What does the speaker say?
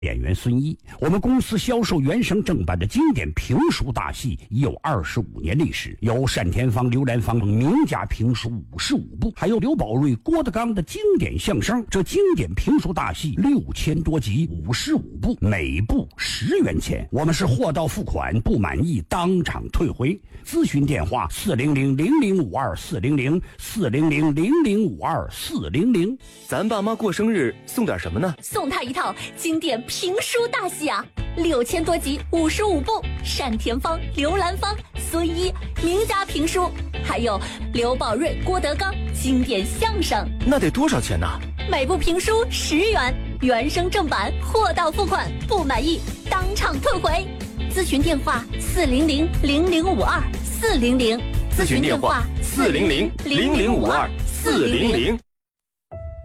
演员孙一，我们公司销售原声正版的经典评书大戏已有25年历史，有单田芳、刘兰芳名家评书55部，还有刘宝瑞、郭德纲的经典相声。这经典评书大戏6000多集，55部，每部10元钱。我们是货到付款，不满意当场退回。咨询电话400-0052-400，400-0052-400。 咱爸妈过生日送点什么呢？ 送他一套经典评书大戏啊，6000多集，55部，单田芳、刘兰芳、孙一名家评书，还有刘宝瑞、郭德纲经典相声。 那得多少钱呢？ 每部评书10元，原声正版，货到付款，不满意当场退回。咨询电话400-0052-400， 咨询电话400-0052-400。